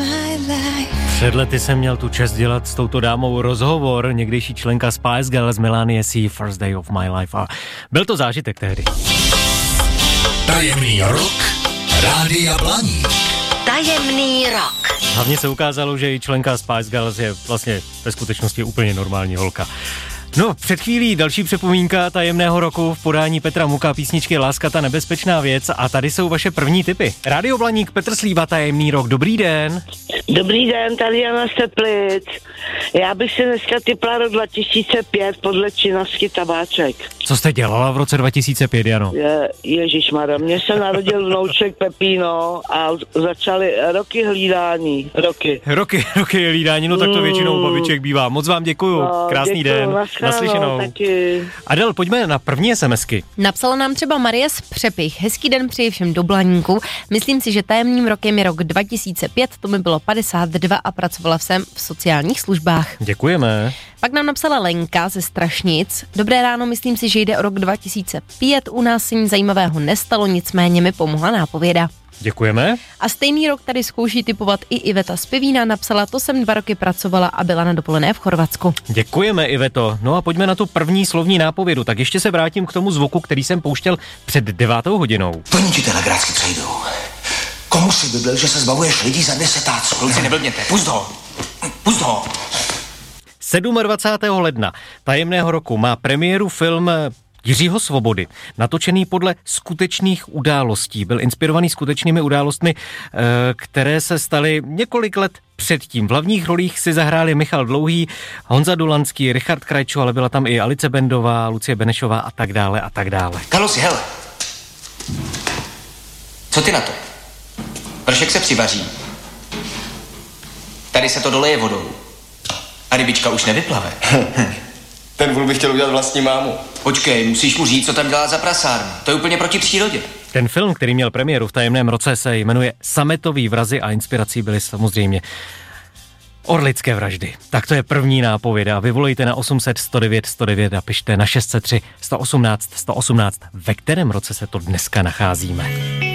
Před lety jsem měl tu čest dělat s touto dámou rozhovor, někdejší členka Spice Girls Melanie C. First Day of My Life, a byl to zážitek tehdy. Tajemný rok Rádia Blaník. Tajemný rok. Hlavně se ukázalo, že i členka Spice Girls je vlastně ve skutečnosti úplně normální holka. No, před chvílí další připomínka tajemného roku v podání Petra Muka, písničky Láska ta nebezpečná věc, a tady jsou vaše první tipy. Rádio Blaník, Petr Slíva, tajemný rok, dobrý den. Dobrý den, tady Jana Steplic. Já bych si dneska tipla rok 2005 podle Činasky Tabáček. Co jste dělala v roce 2005, Jano? Ježišmarja, mně se narodil vnouček Pepino a začaly roky hlídání. Roky hlídání, no tak to většinou babiček bývá. Moc vám děkuju, krásný den. Naslyšenou. Adel, pojďme na první SMSky. Napsala nám třeba Marie z Přepich. Hezký den přeji všem do Blaníku. Myslím si, že tajemným rokem je rok 2005, to mi bylo 52 a pracovala jsem v sociálních službách. Děkujeme. Pak nám napsala Lenka ze Strašnic. Dobré ráno, myslím si, že jde o rok 2005, u nás se nic zajímavého nestalo, nicméně mi pomohla nápověda. Děkujeme. A stejný rok tady zkouší typovat i Iveta z Pivína, napsala, to jsem 2 roky pracovala a byla na dovolené v Chorvatsku. Děkujeme, Iveto. No a pojďme na tu první slovní nápovědu. Tak ještě se vrátím k tomu zvuku, který jsem pouštěl před 9 hodinou. Plní ti telegrácky přejdou. Komu si vyblil, že se zbavuješ lidí za 10 táců? Kluci, neblbněte. Pust ho. 27. ledna tajemného roku má premiéru film Jiřího Svobody, natočený podle skutečných událostí. Byl inspirovaný skutečnými událostmi, které se staly několik let předtím. V hlavních rolích si zahráli Michal Dlouhý, Honza Dulanský, Richard Krajčo, ale byla tam i Alice Bendová, Lucie Benešová a tak dále a tak dále. Karlosi, hele. Co ty na to? Vršek se přivaří. Tady se to doleje vodou. A rybička už nevyplave. Ten vůl by chtěl udělat vlastní mámu. Počkej, musíš mu říct, co tam dělá za prasárnu. To je úplně proti přírodě. Ten film, který měl premiéru v tajemném roce, se jmenuje Sametový vrazy a inspirací byly samozřejmě orlické vraždy. Tak to je první nápověda. Vyvolejte na 800 109 109 a pište na 603 118 118, ve kterém roce se to dneska nacházíme.